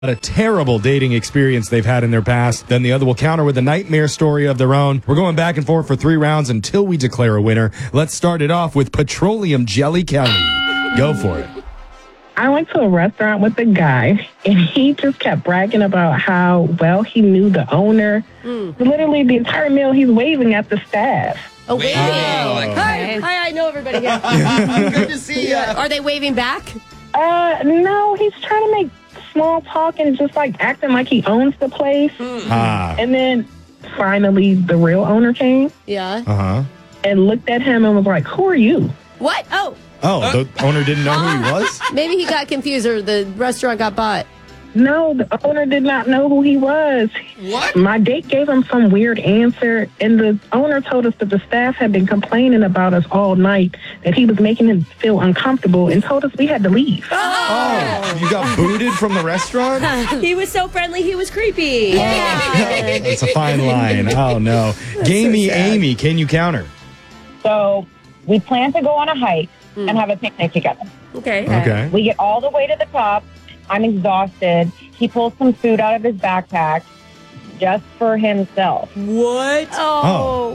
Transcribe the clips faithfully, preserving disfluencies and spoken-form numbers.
a terrible dating experience they've had in their past. Then the other will counter with a nightmare story of their own. We're going back and forth for three rounds until we declare a winner. Let's start it off with Petroleum Jelly Kelly. Go for it. I went to a restaurant with a guy, and he just kept bragging about how well he knew the owner. Mm. Literally, the entire meal, he's waving at the staff. Oh, waving. Oh, like, hi, hi, I know everybody here. Good to see you. Are they waving back? Uh, no, he's trying to make small talk and just like acting like he owns the place. Mm. Ah. And then finally, the real owner came. Yeah. Uh huh. And looked at him and was like, "Who are you?" What? Oh. Oh, the owner didn't know who he was? Maybe he got confused or the restaurant got bought. No, the owner did not know who he was. What? My date gave him some weird answer, and the owner told us that the staff had been complaining about us all night, that he was making him feel uncomfortable, and told us we had to leave. Oh, you got booted from the restaurant? He was so friendly, he was creepy. Yeah. That's a fine line. Oh, no. Gamey so Amy, can you counter? So we plan to go on a hike mm. and have a picnic together. Okay. Okay. We get all the way to the top. I'm exhausted. He pulls some food out of his backpack just for himself. What? Oh.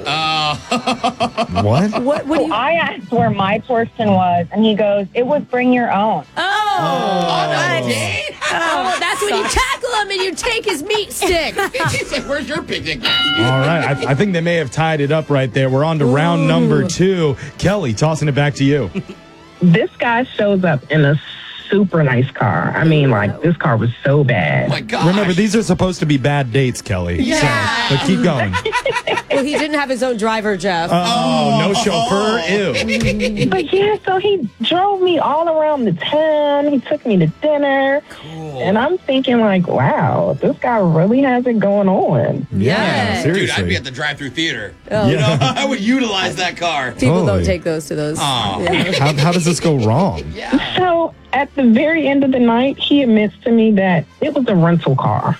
Uh, What? What? What? So Do you... I asked where my portion was, and he goes, "It was bring your own." Oh. on a what? date? Oh, That's when you tackle him and you take his meat stick. He's like, where's your picnic basket? All right. I, I think they may have tied it up right there. We're on to round number two. Kelly, tossing it back to you. This guy shows up in a super nice car. I mean, like, this car was so bad. Oh, my God. Remember, these are supposed to be bad dates, Kelly. Yeah. So, but keep going. Well, he didn't have his own driver, Jeff. Oh, no chauffeur? Ew. But yeah, so he drove me all around the town. He took me to dinner. Cool. And I'm thinking, like, wow, this guy really has it going on. Yeah, Yeah. seriously. Dude, I'd be at the drive-through theater. Oh. You know, I would utilize that car. People Totally. don't take those to those. Oh. Yeah. how, how does this go wrong? Yeah. So at the very end of the night, he admits to me that it was a rental car.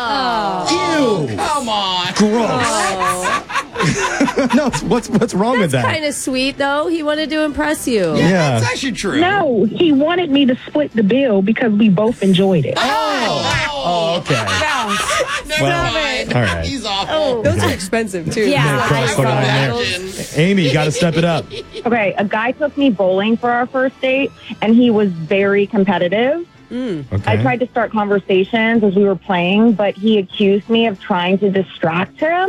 Oh. Ew. Come on. Gross. No, what's what's wrong with that? Kind of sweet, though. He wanted to impress you. Yeah, Yeah. that's actually true. No, he wanted me to split the bill because we both enjoyed it. Oh. Oh, okay. Never Well, mind. all right. He's awful. Those are expensive, too. Yeah. Cross the line there. Imagine. Amy, you got to step it up. Okay, a guy took me bowling for our first date, and he was very competitive. Okay. I tried to start conversations as we were playing, but he accused me of trying to distract him.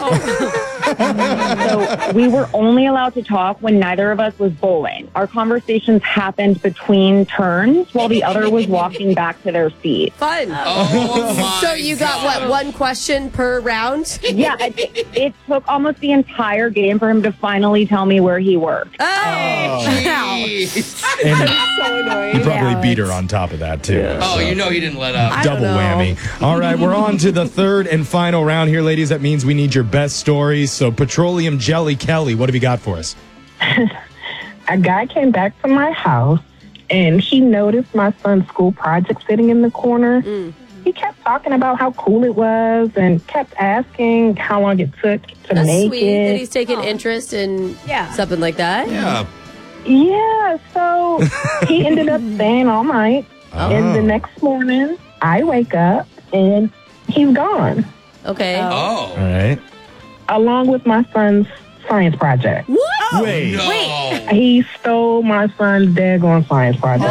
So we were only allowed to talk when neither of us was bowling. Our conversations happened between turns while the other was walking back to their seat. Fun. Oh, my So you got, God. what, one question per round? Yeah, it, it took almost the entire game for him to finally tell me where he worked. Oh. Jeez. And So annoying. he probably beat her on top of that, too. Oh, you know he didn't let up. I don't Double know. whammy. All right, we're on to the third and final round here, ladies. That means we need your best stories. So, Petroleum Jelly Kelly, what have you got for us? A guy came back to my house, and he noticed my son's school project sitting in the corner. Mm. He kept talking about how cool it was and kept asking how long it took to That's make sweet that it. he's taking interest in Yeah. something like that. Yeah. Yeah, so he ended up staying all night. And the Oh. next morning, I wake up, and he's gone, Okay. Oh. Oh. All right. along with my son's science project. What? Wait. No. He stole my son's daggone science project.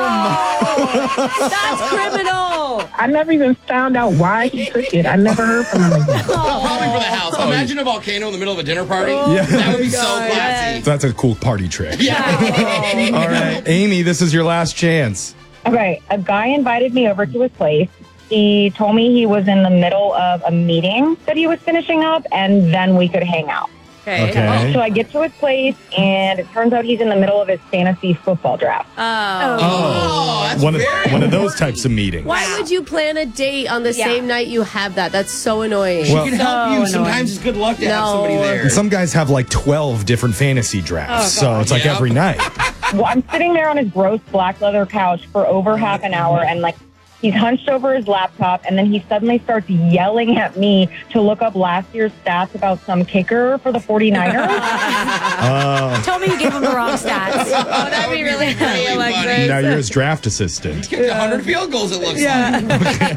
That's criminal. I never even found out why he took it. I never heard from him again. Probably for the house. Imagine a volcano in the middle of a dinner party. Yeah. That would be so classy. That's a cool party trick. Yeah. All right, Amy, this is your last chance. Okay, a guy invited me over to his place. He told me he was in the middle of a meeting that he was finishing up, and then we could hang out. Okay. Okay. So I get to his place, and it turns out he's in the middle of his fantasy football draft. Oh. Oh, that's One of, very one of those types of meetings. Why would you plan a date on the Yeah. same night you have that? That's so annoying. She Well- can help you. So Sometimes it's good luck to have No. somebody there. And some guys have like twelve different fantasy drafts, so it's like Yep. every night. Well, I'm sitting there on his gross black leather couch for over half an hour, and like He's hunched over his laptop, and then he suddenly starts yelling at me to look up last year's stats about some kicker for the 49ers. Uh, Told me you gave him the wrong stats. Oh, that'd be really funny, Alexis. now you're his draft assistant. Kicked one hundred field goals, it looks like.